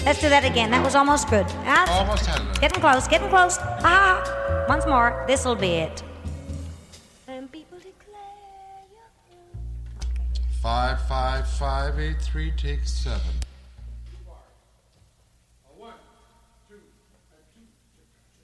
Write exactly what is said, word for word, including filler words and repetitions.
Let's do that again. That was almost good. That's Almost had it. getting close, getting close. Ah, once more. This'll be it. And people declare you. Five, five, five, eight, three, take seven.